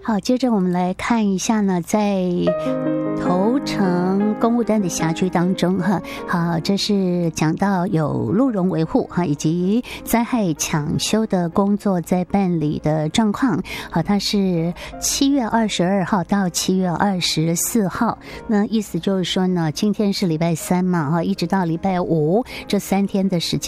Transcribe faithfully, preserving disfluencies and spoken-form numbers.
好，接着我们来看一下呢，在头城公务单的辖区当中哈，好，这是讲到有路容维护哈，以及灾害抢修的工作在办理的状况。好，它是七月二十二号到七月二十四号，那意思就是说呢，今天是礼拜三嘛哈，一直到礼拜五这三天的时间。